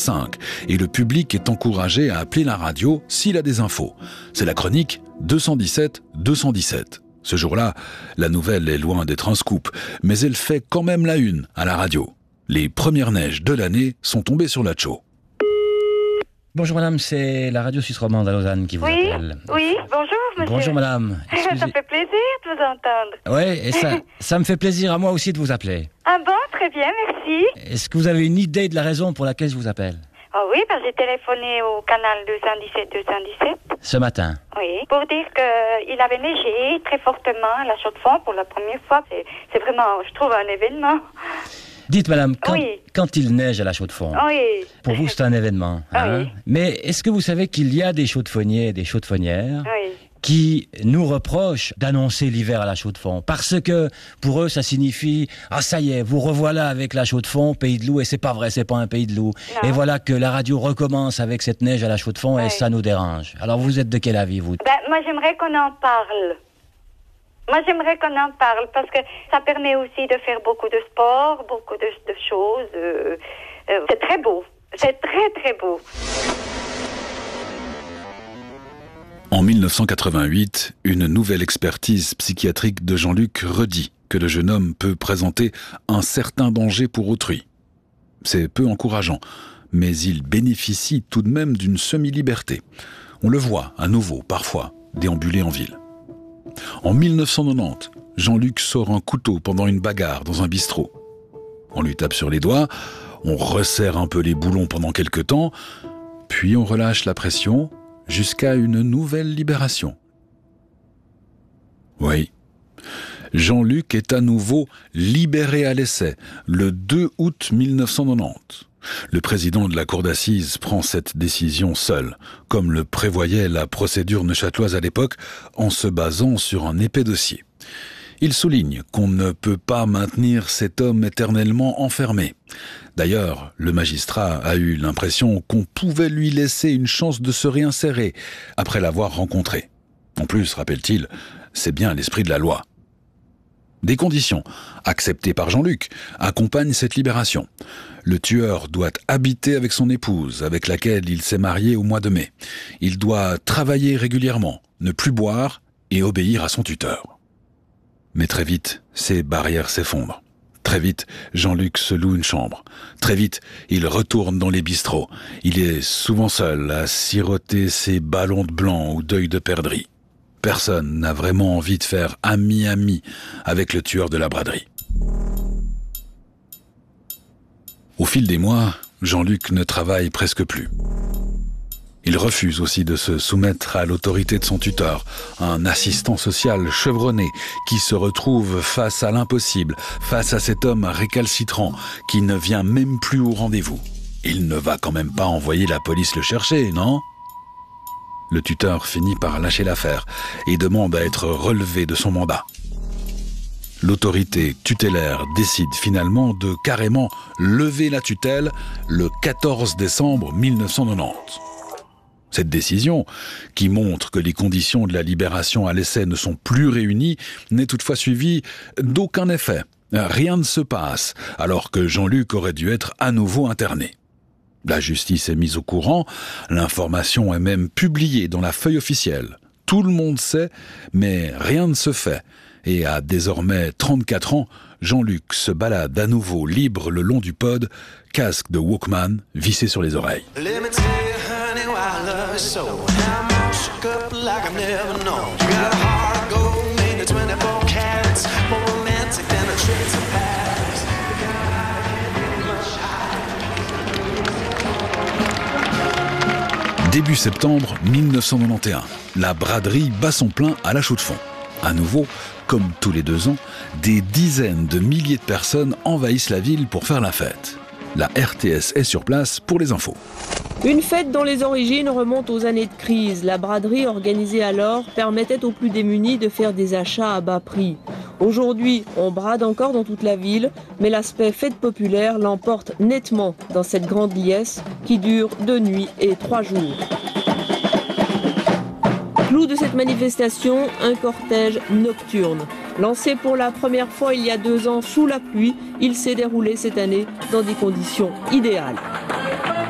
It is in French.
5 et le public est encouragé à appeler la radio s'il a des infos. C'est la chronique 217-217. Ce jour-là, la nouvelle est loin d'être un scoop, mais elle fait quand même la une à la radio. Les premières neiges de l'année sont tombées sur l'Acho. Bonjour madame, c'est la radio suisse romande à Lausanne qui vous appelle. Oui, bonjour monsieur. Bonjour madame. Ça me fait plaisir de vous entendre. Oui, et ça me fait plaisir à moi aussi de vous appeler. Ah bon, très bien, merci. Est-ce que vous avez une idée de la raison pour laquelle je vous appelle? Oh oui, j'ai téléphoné au canal 217. Ce matin. Oui, pour dire qu'il avait neigé très fortement à la Chaux-de-Fonds pour la première fois. C'est vraiment, je trouve, un événement. Dites madame, quand il neige à la Chaux-de-Fonds, pour vous c'est un événement. Hein? Oui. Mais est-ce que vous savez qu'il y a des chaux-de-fonniers et des chaux-de-fonnières qui nous reprochent d'annoncer l'hiver à la Chaux-de-Fonds? Parce que pour eux ça signifie « Ah ça y est, vous revoilà avec la Chaux-de-Fonds, pays de loup, et c'est pas vrai, c'est pas un pays de loup. » Et voilà que la radio recommence avec cette neige à la Chaux-de-Fonds et ça nous dérange. Alors vous êtes de quel avis vous? Moi j'aimerais qu'on en parle. Parce que ça permet aussi de faire beaucoup de sport, beaucoup de choses. C'est très beau. C'est très très beau. En 1988, une nouvelle expertise psychiatrique de Jean-Luc redit que le jeune homme peut présenter un certain danger pour autrui. C'est peu encourageant, mais il bénéficie tout de même d'une semi-liberté. On le voit à nouveau, parfois, déambuler en ville. En 1990, Jean-Luc sort un couteau pendant une bagarre dans un bistrot. On lui tape sur les doigts, on resserre un peu les boulons pendant quelque temps, puis on relâche la pression jusqu'à une nouvelle libération. Oui, Jean-Luc est à nouveau libéré à l'essai le 2 août 1990. Le président de la cour d'assises prend cette décision seul, comme le prévoyait la procédure neuchâteloise à l'époque, en se basant sur un épais dossier. Il souligne qu'on ne peut pas maintenir cet homme éternellement enfermé. D'ailleurs, le magistrat a eu l'impression qu'on pouvait lui laisser une chance de se réinsérer après l'avoir rencontré. En plus, rappelle-t-il, c'est bien l'esprit de la loi. Des conditions, acceptées par Jean-Luc, accompagnent cette libération. Le tueur doit habiter avec son épouse, avec laquelle il s'est marié au mois de mai. Il doit travailler régulièrement, ne plus boire et obéir à son tuteur. Mais très vite, ces barrières s'effondrent. Très vite, Jean-Luc se loue une chambre. Très vite, il retourne dans les bistrots. Il est souvent seul à siroter ses ballons de blanc ou d'œil de perdrix. Personne n'a vraiment envie de faire ami-ami avec le tueur de la braderie. Au fil des mois, Jean-Luc ne travaille presque plus. Il refuse aussi de se soumettre à l'autorité de son tuteur, un assistant social chevronné qui se retrouve face à l'impossible, face à cet homme récalcitrant qui ne vient même plus au rendez-vous. Il ne va quand même pas envoyer la police le chercher, non ? Le tuteur finit par lâcher l'affaire et demande à être relevé de son mandat. L'autorité tutélaire décide finalement de carrément lever la tutelle le 14 décembre 1990. Cette décision, qui montre que les conditions de la libération à l'essai ne sont plus réunies, n'est toutefois suivie d'aucun effet. Rien ne se passe, alors que Jean-Luc aurait dû être à nouveau interné. La justice est mise au courant, l'information est même publiée dans la feuille officielle. Tout le monde sait, mais rien ne se fait. Et à désormais 34 ans, Jean-Luc se balade à nouveau libre le long du pod, casque de Walkman vissé sur les oreilles. Début septembre 1991, la braderie bat son plein à la Chaux-de-Fonds. À nouveau, comme tous les 2 ans, des dizaines de milliers de personnes envahissent la ville pour faire la fête. La RTS est sur place pour les infos. Une fête dont les origines remontent aux années de crise. La braderie organisée alors permettait aux plus démunis de faire des achats à bas prix. Aujourd'hui, on brade encore dans toute la ville, mais l'aspect fête populaire l'emporte nettement dans cette grande liesse qui dure 2 nuits et 3 jours. Clou de cette manifestation, un cortège nocturne. Lancé pour la première fois il y a 2 ans sous la pluie, il s'est déroulé cette année dans des conditions idéales.